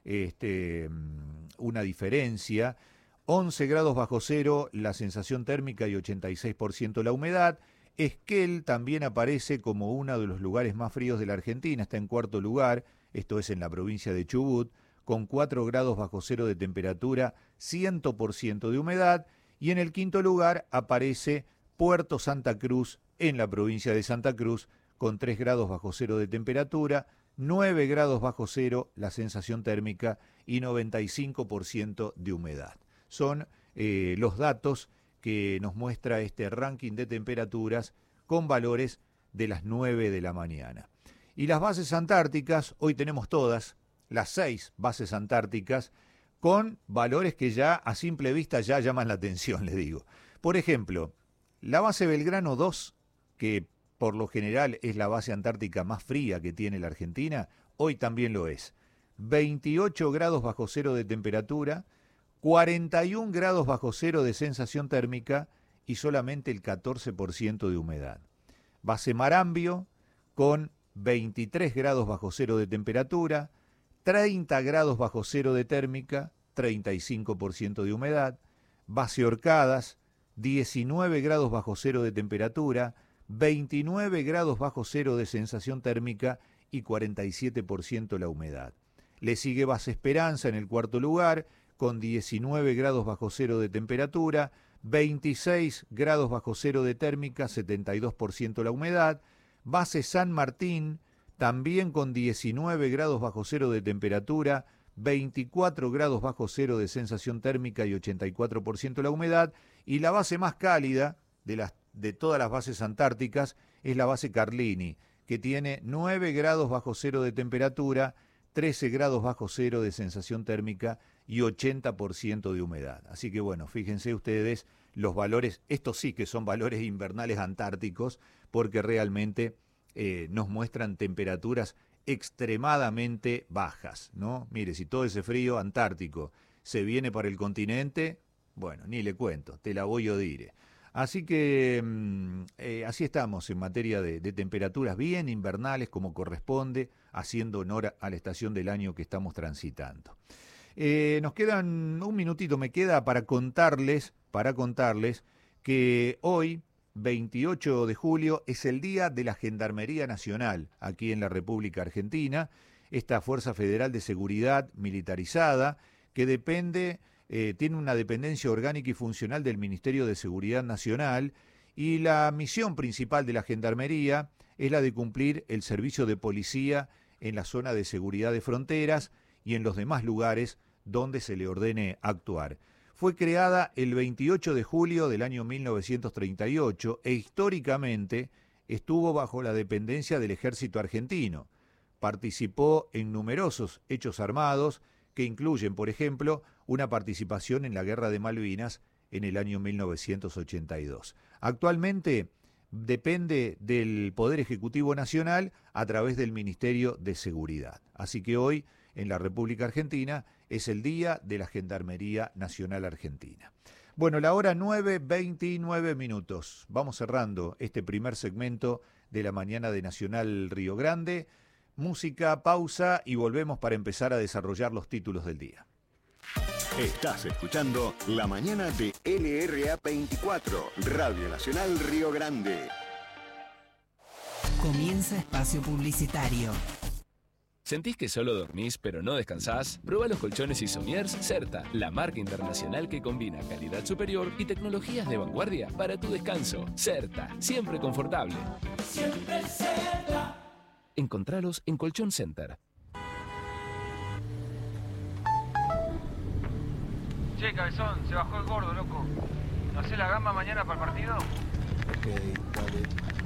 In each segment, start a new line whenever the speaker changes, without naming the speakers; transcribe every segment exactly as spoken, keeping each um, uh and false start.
este, una diferencia. once grados bajo cero la sensación térmica y ochenta y seis por ciento la humedad. Esquel también aparece como uno de los lugares más fríos de la Argentina, está en cuarto lugar, esto es en la provincia de Chubut, con cuatro grados bajo cero de temperatura, cien por ciento de humedad, y en el quinto lugar aparece Puerto Santa Cruz, en la provincia de Santa Cruz, con tres grados bajo cero de temperatura, nueve grados bajo cero la sensación térmica y noventa y cinco por ciento de humedad. Son eh, los datos que nos muestra este ranking de temperaturas con valores de las nueve de la mañana. Y las bases antárticas, hoy tenemos todas, las seis bases antárticas, con valores que ya a simple vista ya llaman la atención, les digo. Por ejemplo, la base Belgrano dos, que por lo general es la base antártica más fría que tiene la Argentina, hoy también lo es. veintiocho grados bajo cero de temperatura, cuarenta y un grados bajo cero de sensación térmica y solamente el catorce por ciento de humedad. Base Marambio con veintitrés grados bajo cero de temperatura, treinta grados bajo cero de térmica, treinta y cinco por ciento de humedad. Base Orcadas, diecinueve grados bajo cero de temperatura, veintinueve grados bajo cero de sensación térmica y cuarenta y siete por ciento la humedad. Le sigue Base Esperanza en el cuarto lugar, con diecinueve grados bajo cero de temperatura, veintiséis grados bajo cero de térmica, setenta y dos por ciento la humedad. Base San Martín, también con diecinueve grados bajo cero de temperatura, veinticuatro grados bajo cero de sensación térmica y ochenta y cuatro por ciento la humedad. Y la base más cálida de, las, de todas las bases antárticas es la base Carlini, que tiene nueve grados bajo cero de temperatura, trece grados bajo cero de sensación térmica y ochenta por ciento de humedad. Así que bueno, fíjense ustedes los valores, estos sí que son valores invernales antárticos, porque realmente eh, nos muestran temperaturas extremadamente bajas, ¿no? Mire, si todo ese frío antártico se viene para el continente, bueno, ni le cuento, te la voy a dire. Así que eh, así estamos en materia de, de temperaturas bien invernales como corresponde, haciendo honor a la estación del año que estamos transitando. Eh, nos quedan un minutito, me queda para contarles, para contarles que hoy, veintiocho de julio, es el Día de la Gendarmería Nacional aquí en la República Argentina, esta Fuerza Federal de Seguridad militarizada que depende... Eh, tiene una dependencia orgánica y funcional del Ministerio de Seguridad Nacional y la misión principal de la Gendarmería es la de cumplir el servicio de policía en la zona de seguridad de fronteras y en los demás lugares donde se le ordene actuar. Fue creada el veintiocho de julio del año mil novecientos treinta y ocho e históricamente estuvo bajo la dependencia del Ejército Argentino. Participó en numerosos hechos armados que incluyen, por ejemplo, una participación en la Guerra de Malvinas en el año mil novecientos ochenta y dos. Actualmente depende del Poder Ejecutivo Nacional a través del Ministerio de Seguridad. Así que hoy, en la República Argentina, es el Día de la Gendarmería Nacional Argentina. Bueno, la hora nueve, veintinueve minutos. Vamos cerrando este primer segmento de la mañana de Nacional Río Grande. Música, pausa y volvemos para empezar a desarrollar los títulos del día.
Estás escuchando La Mañana de L R A veinticuatro, Radio Nacional Río Grande.
Comienza espacio publicitario.
¿Sentís que solo dormís pero no descansás? Prueba los colchones Isomiers Certa, la marca internacional que combina calidad superior y tecnologías de vanguardia para tu descanso. Certa, siempre confortable.
Siempre Certa.
Encontralos en Colchón Center.
Che, cabezón, se bajó el gordo, loco. ¿No hacés la gamba mañana para el partido?
Ok, dale.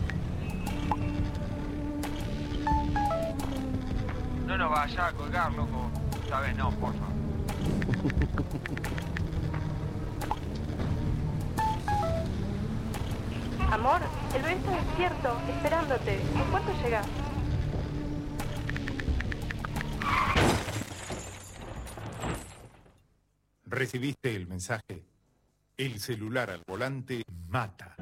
No nos vaya a colgar, loco. Esta vez no, porfa.
Amor, el bebé está despierto, esperándote. ¿En cuánto llegás?
¿Recibiste el mensaje? El celular al volante mata.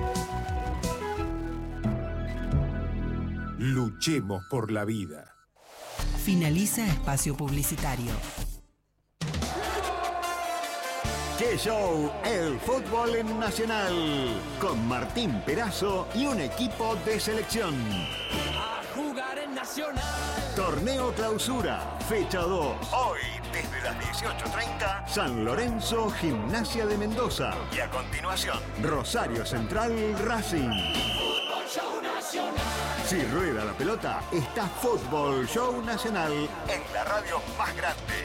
Luchemos por la vida.
Finaliza espacio publicitario.
¡Qué show! El fútbol en Nacional. Con Martín Perazo y un equipo de selección.
A jugar en Nacional.
Torneo Clausura, fecha dos. Hoy, desde las dieciocho treinta, San Lorenzo, Gimnasia de Mendoza. Y a continuación, Rosario Central, Racing.
Fútbol Show Nacional.
Si rueda la pelota, está Fútbol Show Nacional en la radio más grande.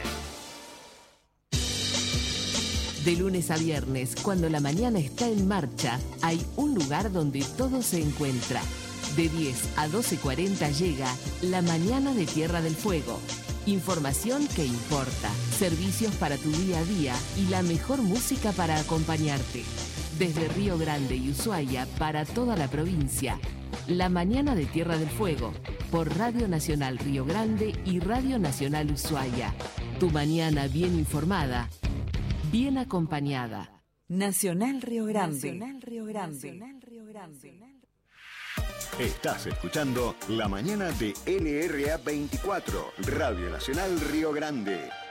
De lunes a viernes, cuando la mañana está en marcha, hay un lugar donde todo se encuentra. De diez a doce cuarenta llega La Mañana de Tierra del Fuego. Información que importa, servicios para tu día a día y la mejor música para acompañarte. Desde Río Grande y Ushuaia para toda la provincia. La Mañana de Tierra del Fuego, por Radio Nacional Río Grande y Radio Nacional Ushuaia. Tu mañana bien informada, bien acompañada.
Nacional Río Grande.
Nacional Río Grande. Nacional Río Grande. Estás escuchando La Mañana de L R A veinticuatro, Radio Nacional Río Grande.